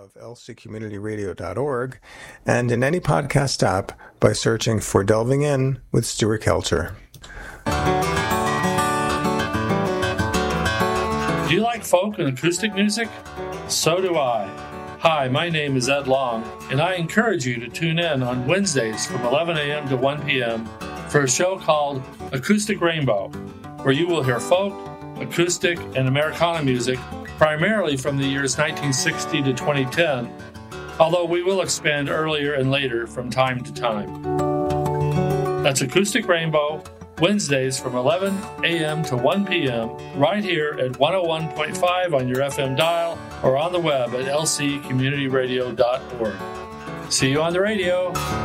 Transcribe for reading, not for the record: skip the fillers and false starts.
of lccommunityradio.org and in any podcast app by searching for Delving In with Stuart Kelcher. Do you like folk and acoustic music? So do I. Hi, my name is Ed Long, and I encourage you to tune in on Wednesdays from 11 a.m. to 1 p.m. for a show called Acoustic Rainbow, where you will hear folk, acoustic, and Americana music, primarily from the years 1960 to 2010, although we will expand earlier and later from time to time. That's Acoustic Rainbow, Wednesdays from 11 a.m. to 1 p.m. right here at 101.5 on your FM dial or on the web at lccommunityradio.org. See you on the radio.